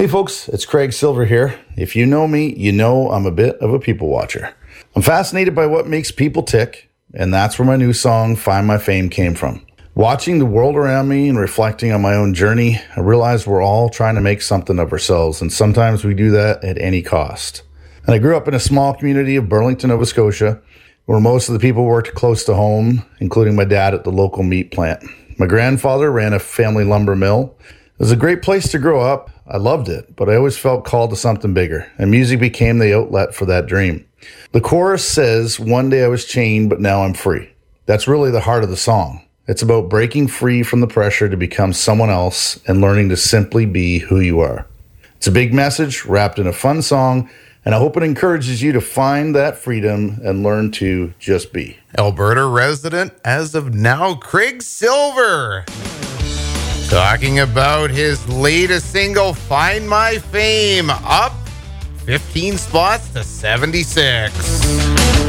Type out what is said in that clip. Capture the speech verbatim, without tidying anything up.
Hey folks, it's Craig Silver here. If you know me, you know I'm a bit of a people watcher. I'm fascinated by what makes people tick, and that's where my new song, Find My Fame, came from. Watching the world around me and reflecting on my own journey, I realized we're all trying to make something of ourselves, and sometimes we do that at any cost. And I grew up in a small community of Burlington, Nova Scotia, where most of the people worked close to home, including my dad at the local meat plant. My grandfather ran a family lumber mill. It was a great place to grow up. I loved it, but I always felt called to something bigger, and music became the outlet for that dream. The chorus says, "One day I was chained, but now I'm free." That's really the heart of the song. It's about breaking free from the pressure to become someone else and learning to simply be who you are. It's a big message wrapped in a fun song, and I hope it encourages you to find that freedom and learn to just be. Alberta resident as of now, Craig Silver, talking about his latest single, Find My Fame, up fifteen spots to seventy-six.